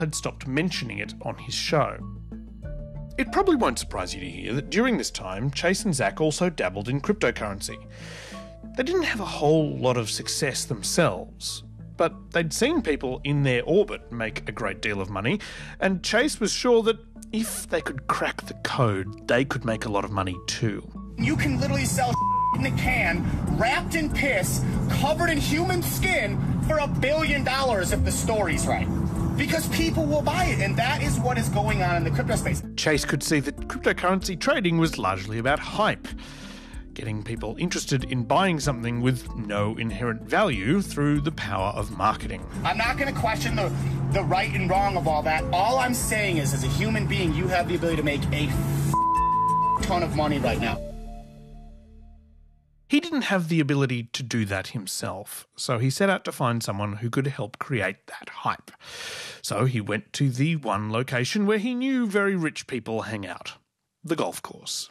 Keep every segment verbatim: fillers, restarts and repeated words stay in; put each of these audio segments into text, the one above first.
had stopped mentioning it on his show. It probably won't surprise you to hear that during this time, Chase and Zach also dabbled in cryptocurrency. They didn't have a whole lot of success themselves, but they'd seen people in their orbit make a great deal of money, and Chase was sure that if they could crack the code, they could make a lot of money too. You can literally sell in a can, wrapped in piss, covered in human skin for a billion dollars if the story's right. Because people will buy it, and that is what is going on in the crypto space. Chase could see that cryptocurrency trading was largely about hype, getting people interested in buying something with no inherent value through the power of marketing. I'm not going to question the, the right and wrong of all that. All I'm saying is, as a human being, you have the ability to make a ton of money right now. He didn't have the ability to do that himself, so he set out to find someone who could help create that hype. So he went to the one location where he knew very rich people hang out, the golf course.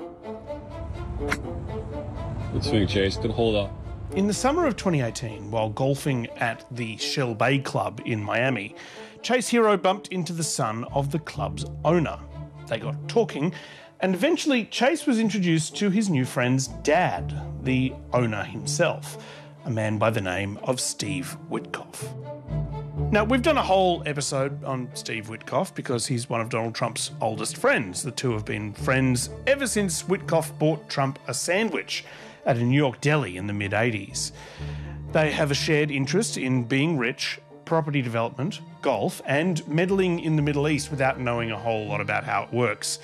Good swing, Chase. Good hold up. In the summer of twenty eighteen, while golfing at the Shell Bay Club in Miami, Chase Hero bumped into the son of the club's owner. They got talking, and eventually Chase was introduced to his new friend's dad, the owner himself, a man by the name of Steve Witkoff. Now, we've done a whole episode on Steve Witkoff because he's one of Donald Trump's oldest friends. The two have been friends ever since Witkoff bought Trump a sandwich at a New York deli in the mid-eighties. They have a shared interest in being rich, property development, golf, and meddling in the Middle East without knowing a whole lot about how it works.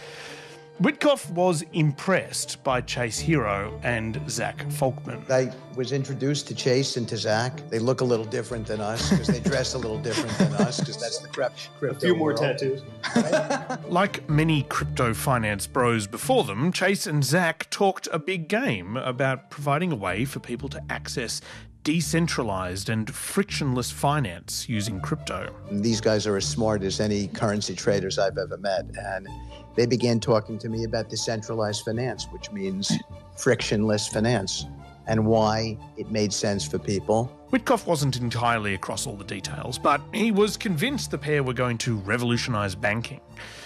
Witkoff was impressed by Chase Hero and Zach Folkman. I was introduced to Chase and to Zach. They look a little different than us because they dress a little different than us because that's the crap, crypto A few more world. tattoos. Right? Like many crypto finance bros before them, Chase and Zach talked a big game about providing a way for people to access decentralized and frictionless finance using crypto. These guys are as smart as any currency traders I've ever met, and they began talking to me about decentralized finance, which means frictionless finance, and why it made sense for people. Witkoff wasn't entirely across all the details, but he was convinced the pair were going to revolutionize banking.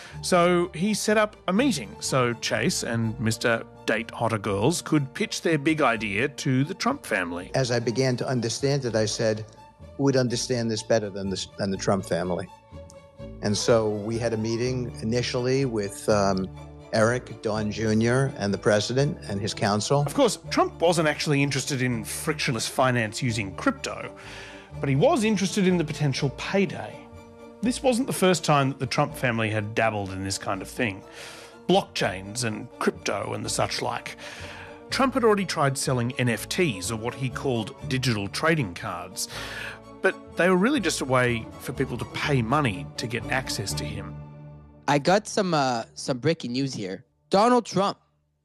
So he set up a meeting so Chase and Mister Date Hotter Girls could pitch their big idea to the Trump family. As I began to understand it, I said, who would understand this better than the, than the Trump family? And so we had a meeting initially with um, Eric, Don Junior, and the president and his counsel. Of course, Trump wasn't actually interested in frictionless finance using crypto, but he was interested in the potential payday. This wasn't the first time that the Trump family had dabbled in this kind of thing. Blockchains and crypto and the such like. Trump had already tried selling N F Ts, or what he called digital trading cards, but they were really just a way for people to pay money to get access to him. I got some uh, some breaking news here. Donald Trump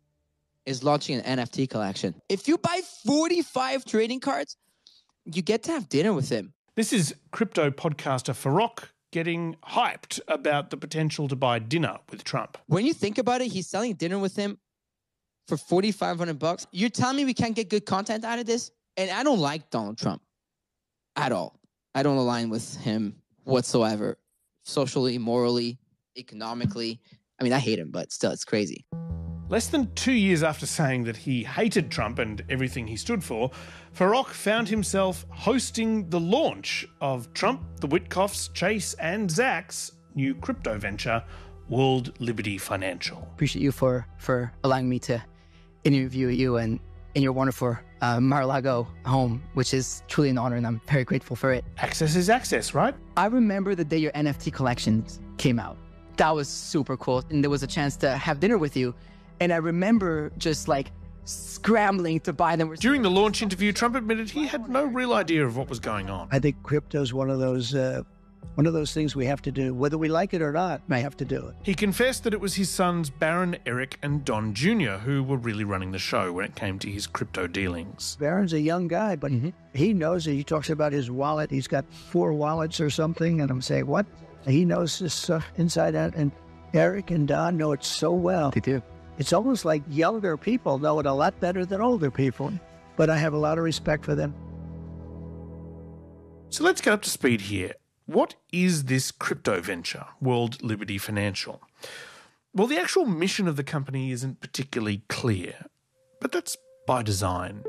is launching an N F T collection. If you buy forty-five trading cards, you get to have dinner with him. This is crypto podcaster Farokh getting hyped about the potential to buy dinner with Trump. When you think about it, he's selling dinner with him for forty-five hundred bucks. You're telling me we can't get good content out of this? And I don't like Donald Trump at all. I don't align with him whatsoever. Socially, morally, economically. I mean, I hate him, but still, it's crazy. Less than two years after saying that he hated Trump and everything he stood for, Farokh found himself hosting the launch of Trump, the Witkoffs, Chase and Zach's new crypto venture, World Liberty Financial. Appreciate you for, for allowing me to interview you and in your wonderful uh, Mar-a-Lago home, which is truly an honor, and I'm very grateful for it. Access is access, right? I remember the day your N F T collections came out. That was super cool, and there was a chance to have dinner with you. And I remember just like scrambling to buy them. During the launch interview, Trump admitted he had no real idea of what was going on. I think crypto's one of those uh, one of those things we have to do. Whether we like it or not, we have to do it. He confessed that it was his sons Barron, Eric and Don Junior who were really running the show when it came to his crypto dealings. Barron's a young guy, but mm-hmm. he knows it. He talks about his wallet. He's got four wallets or something. And I'm saying, what? He knows this uh, inside out. And Eric and Don know it so well. They do. It's almost like younger people know it a lot better than older people, but I have a lot of respect for them. So let's get up to speed here. What is this crypto venture, World Liberty Financial? Well, the actual mission of the company isn't particularly clear, but that's by design.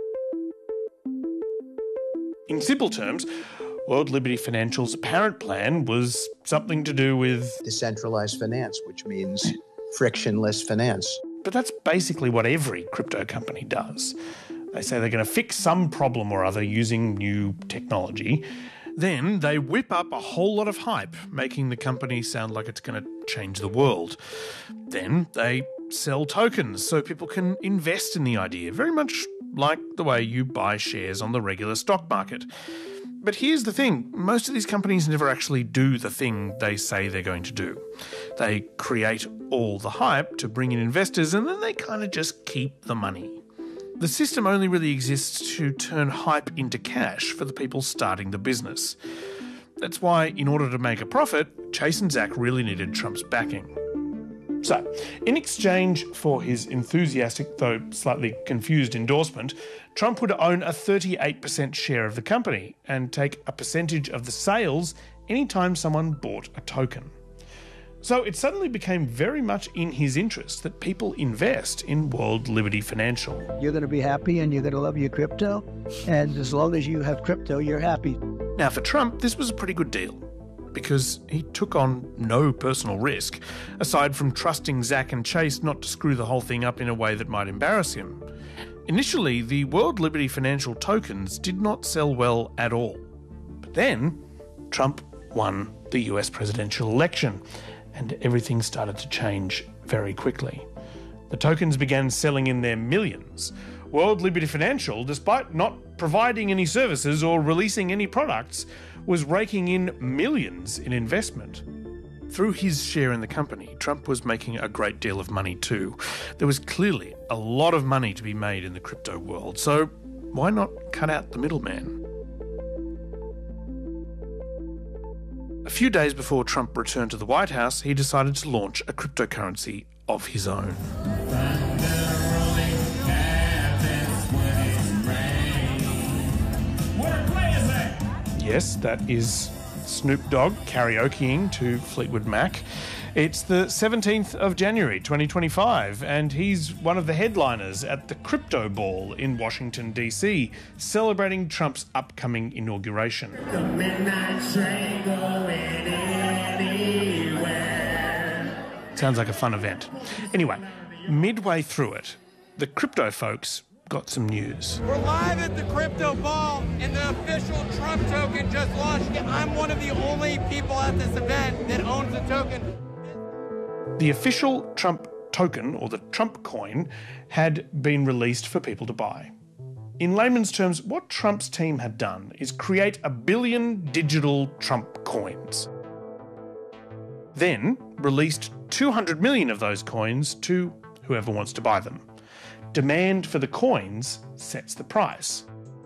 In simple terms, World Liberty Financial's apparent plan was something to do with Decentralized finance, which means frictionless finance. But that's basically what every crypto company does. They say they're going to fix some problem or other using new technology. Then they whip up a whole lot of hype, making the company sound like it's going to change the world. Then they sell tokens so people can invest in the idea, very much like the way you buy shares on the regular stock market. But here's the thing, most of these companies never actually do the thing they say they're going to do. They create all the hype to bring in investors and then they kind of just keep the money. The system only really exists to turn hype into cash for the people starting the business. That's why, in order to make a profit, Chase and Zach really needed Trump's backing. So, in exchange for his enthusiastic, though slightly confused endorsement, Trump would own a thirty-eight percent share of the company and take a percentage of the sales anytime someone bought a token. So it suddenly became very much in his interest that people invest in World Liberty Financial. You're going to be happy and you're going to love your crypto. And as long as you have crypto, you're happy. Now, for Trump, this was a pretty good deal, because he took on no personal risk, aside from trusting Zach and Chase not to screw the whole thing up in a way that might embarrass him. Initially, the World Liberty Financial tokens did not sell well at all. But then, Trump won the U S presidential election, and everything started to change very quickly. The tokens began selling in their millions. World Liberty Financial, despite not providing any services or releasing any products, was raking in millions in investment. Through his share in the company, Trump was making a great deal of money too. There was clearly a lot of money to be made in the crypto world, so why not cut out the middleman? A few days before Trump returned to the White House, he decided to launch a cryptocurrency of his own. Yes, that is Snoop Dogg karaokeing to Fleetwood Mac. It's the seventeenth of January twenty twenty-five, and he's one of the headliners at the Crypto Ball in Washington, D C, celebrating Trump's upcoming inauguration. The midnight train going anywhere. Sounds like a fun event. Anyway, midway through it, the crypto folks got some news. We're live at the Crypto Ball, and the official Trump token just launched. I'm one of the only people at this event that owns the token. The official Trump token, or the Trump coin, had been released for people to buy. In layman's terms, what Trump's team had done is create a billion digital Trump coins. Then released two hundred million of those coins to whoever wants to buy them. Demand for the coins sets the price.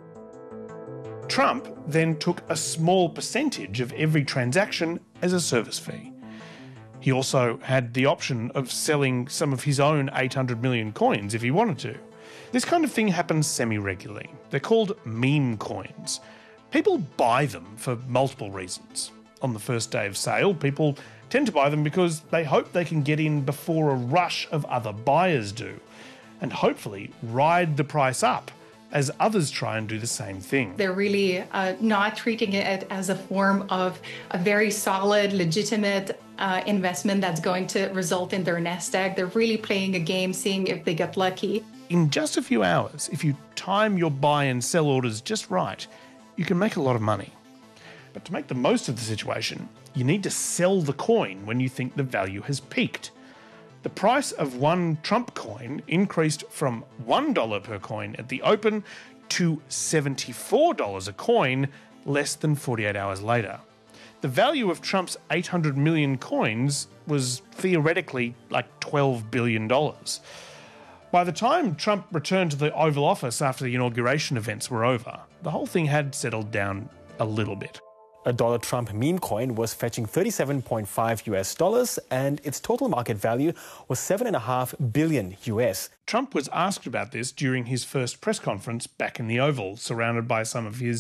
Trump then took a small percentage of every transaction as a service fee. He also had the option of selling some of his own eight hundred million coins if he wanted to. This kind of thing happens semi-regularly. They're called meme coins. People buy them for multiple reasons. On the first day of sale, people tend to buy them because they hope they can get in before a rush of other buyers do, and hopefully ride the price up as others try and do the same thing. They're really uh, not treating it as a form of a very solid, legitimate uh, investment that's going to result in their nest egg. They're really playing a game, seeing if they get lucky. In just a few hours, if you time your buy and sell orders just right, you can make a lot of money. But to make the most of the situation, you need to sell the coin when you think the value has peaked. The price of one Trump coin increased from one dollar per coin at the open to seventy-four dollars a coin less than forty-eight hours later. The value of Trump's eight hundred million coins was theoretically like twelve billion dollars. By the time Trump returned to the Oval Office after the inauguration events were over, the whole thing had settled down a little bit. A dollar Trump meme coin was fetching thirty-seven point five U S dollars, and its total market value was seven point five billion U S. Trump was asked about this during his first press conference back in the Oval, surrounded by some of his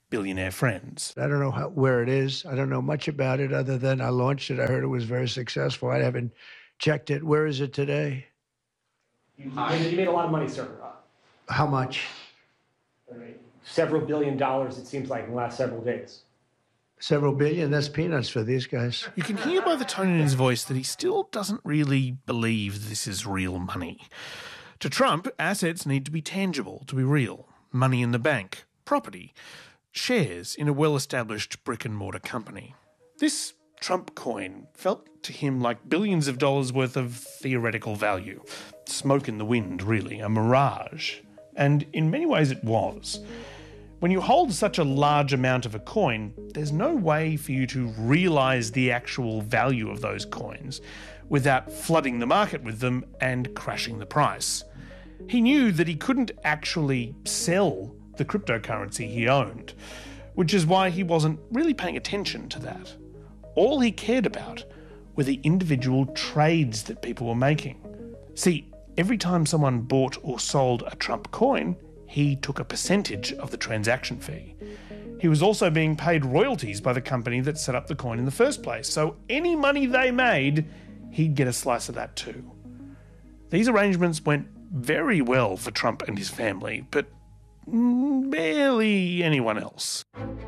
billionaire friends. I don't know how, where it is. I don't know much about it other than I launched it. I heard it was very successful. I haven't checked it. Where is it today? Uh, you made a lot of money, sir. How much? Several billion dollars, it seems like, in the last several days. Several billion? That's peanuts for these guys. You can hear by the tone in his voice that he still doesn't really believe this is real money. To Trump, assets need to be tangible, to be real. Money in the bank, property, shares in a well-established brick-and-mortar company. This Trump coin felt to him like billions of dollars worth of theoretical value. Smoke in the wind, really, a mirage. And in many ways it was. When you hold such a large amount of a coin, there's no way for you to realise the actual value of those coins without flooding the market with them and crashing the price. He knew that he couldn't actually sell the cryptocurrency he owned, which is why he wasn't really paying attention to that. All he cared about were the individual trades that people were making. See, every time someone bought or sold a Trump coin, he took a percentage of the transaction fee. He was also being paid royalties by the company that set up the coin in the first place, so any money they made, he'd get a slice of that too. These arrangements went very well for Trump and his family, but barely anyone else.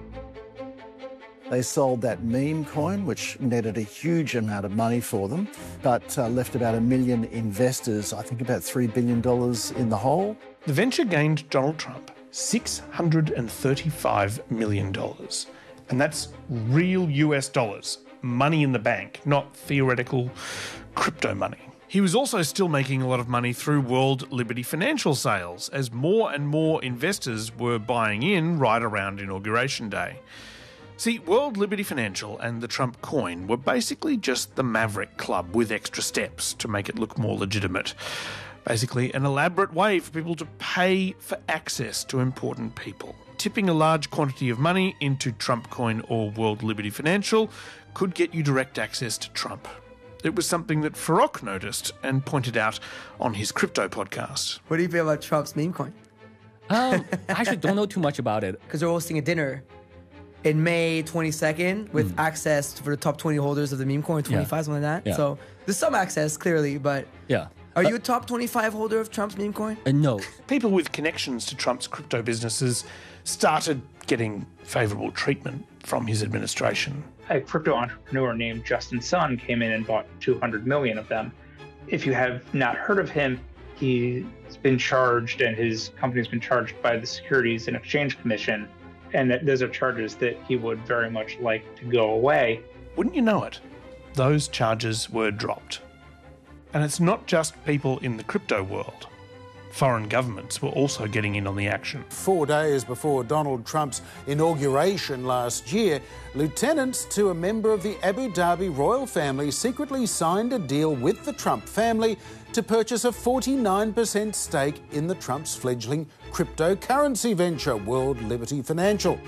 They sold that meme coin, which netted a huge amount of money for them, but uh, left about a million investors, I think about three billion dollars in the hole. The venture gained Donald Trump six hundred thirty-five million dollars. And that's real U S dollars, money in the bank, not theoretical crypto money. He was also still making a lot of money through World Liberty Financial sales, as more and more investors were buying in right around Inauguration Day. See, World Liberty Financial and the Trump coin were basically just the Maverick Club with extra steps to make it look more legitimate. Basically, an elaborate way for people to pay for access to important people. Tipping a large quantity of money into Trump coin or World Liberty Financial could get you direct access to Trump. It was something that Farokh noticed and pointed out on his crypto podcast. What do you feel about Trump's meme coin? Um, I actually don't know too much about it. Because they're hosting a dinner in May twenty-second with Mm. access for the top twenty holders of the meme coin, twenty-five, Yeah. something like that. Yeah. So there's some access, clearly, but Yeah. are you a top twenty-five holder of Trump's meme coin? Uh, no. People with connections to Trump's crypto businesses started getting favourable treatment from his administration. A crypto entrepreneur named Justin Sun came in and bought two hundred million of them. If you have not heard of him, he's been charged and his company's been charged by the Securities and Exchange Commission. And that those are charges that he would very much like to go away. Wouldn't you know it? Those charges were dropped. And it's not just people in the crypto world. Foreign governments were also getting in on the action. Four days before Donald Trump's inauguration last year, lieutenants to a member of the Abu Dhabi royal family secretly signed a deal with the Trump family to purchase a forty-nine percent stake in the Trump's fledgling cryptocurrency venture, World Liberty Financial.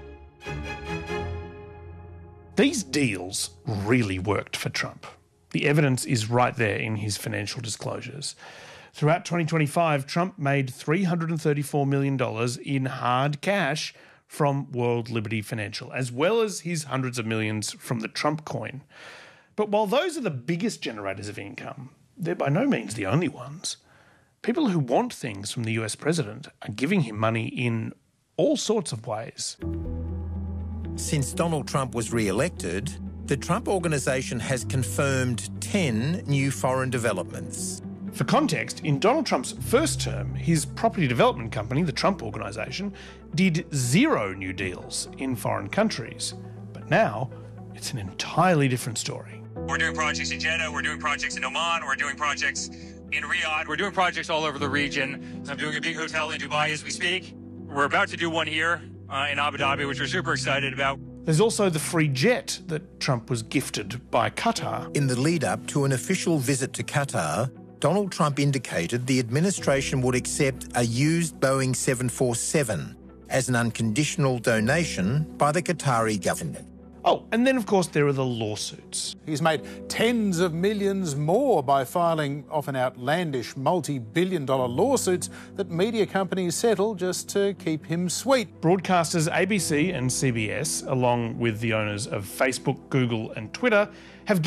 These deals really worked for Trump. The evidence is right there in his financial disclosures. Throughout twenty twenty-five, Trump made three hundred thirty-four million dollars in hard cash from World Liberty Financial, as well as his hundreds of millions from the Trump coin. But while those are the biggest generators of income, they're by no means the only ones. People who want things from the U S president are giving him money in all sorts of ways. Since Donald Trump was re-elected, the Trump Organization has confirmed ten new foreign developments. For context, in Donald Trump's first term, his property development company, the Trump Organization, did zero new deals in foreign countries. But now, it's an entirely different story. We're doing projects in Jeddah, we're doing projects in Oman, we're doing projects in Riyadh, we're doing projects all over the region. I'm doing a big hotel in Dubai as we speak. We're about to do one here uh, in Abu Dhabi, which we're super excited about. There's also the free jet that Trump was gifted by Qatar. In the lead-up to an official visit to Qatar, Donald Trump indicated the administration would accept a used Boeing seven forty-seven as an unconditional donation by the Qatari government. Oh, and then of course there are the lawsuits. He's made tens of millions more by filing often outlandish multi-billion dollar lawsuits that media companies settle just to keep him sweet. Broadcasters A B C and C B S, along with the owners of Facebook, Google and Twitter, have